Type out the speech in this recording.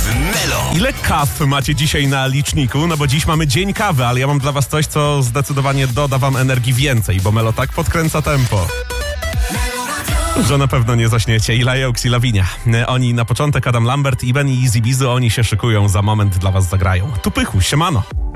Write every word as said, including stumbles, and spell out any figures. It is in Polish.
Melo. Ile kaw macie dzisiaj na liczniku? No bo dziś mamy dzień kawy, ale ja mam dla was coś, co zdecydowanie doda wam energii więcej, bo Melo tak podkręca tempo, że na pewno nie zaśniecie. Ila Jokes i Lavinia. Oni na początek, Adam Lambert, Iben i Easy Bizu, oni się szykują, za moment dla was zagrają. Tu Pychu, siemano.